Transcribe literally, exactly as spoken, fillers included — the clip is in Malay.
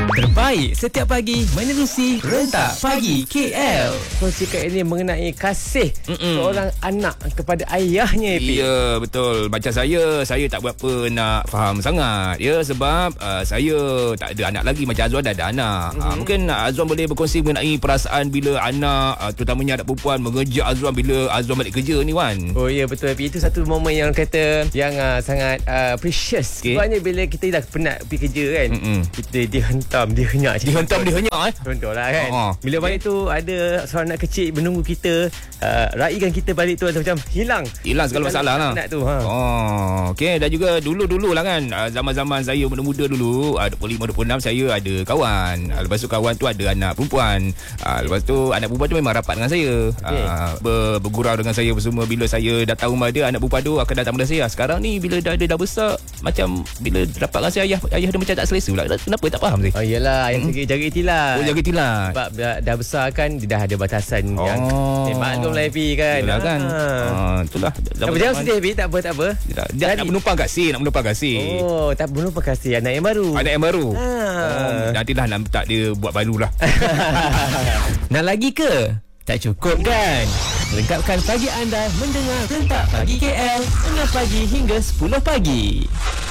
Terbaik setiap pagi menerusi Rentak Pagi K L. Kongsikan ini mengenai kasih Mm-mm. seorang anak kepada ayahnya. Epi. Ya, betul. Macam saya, saya tak berapa nak faham sangat. Ya, sebab uh, saya tak ada anak lagi. Macam Azwan dah ada anak. Mm-hmm. Uh, mungkin uh, Azwan boleh berkongsi mengenai perasaan bila anak, uh, terutamanya anak perempuan, mengejak Azwan bila Azwan balik kerja ni, Wan. Oh ya, betul. Epi. Itu satu momen yang kata yang uh, sangat uh, precious. Okay. Sebabnya bila kita dah penat pergi kerja kan, Mm-mm. kita dihentam, dihenyak. Dihentam, dihenyak eh. Contoh lah kan. Oh, bila balik tu ada seorang anak kecil menunggu kita, uh, raikan kita balik tu macam hilang. Hilang segala masalah lah. Tu, ha. Oh, okey. Dan juga dulu-dulu lah kan, uh, zaman-zaman saya muda-muda dulu, uh, dua puluh lima dua puluh enam saya ada kawan. Uh, lepas tu kawan tu ada anak perempuan. Uh, lepas tu anak perempuan tu memang rapat dengan saya. Okay. Uh, ber, bergurau dengan saya semua. Bila saya datang rumah dia, anak perempuan tu akan datang pada saya. Sekarang ni bila dah, dia dah besar, macam bila rapat dengan saya, ayah ayah dia macam tak selesa pula. Kenapa tak faham saya? Oh iyalah, yang hmm. jaga itilat. Oh, jaga itilat. Sebab dah, dah besar kan, dia dah ada batasan Oh. yang eh, maklum lah Epi kan. Yalah kan. Ha. Ah, itulah. Apa jangan sedih Epi, tak apa tak apa. Dia, dia nak menumpang kasih, nak menumpang kasih. Oh, tak menumpang kasih anak yang baru. Anak yang baru. Ha. Oh, nantilah nak tak dia buat barulah. Nak lagi ke? Tak cukup kan? Lengkapkan pagi anda mendengar Rentak Pagi K L enam pagi hingga sepuluh pagi.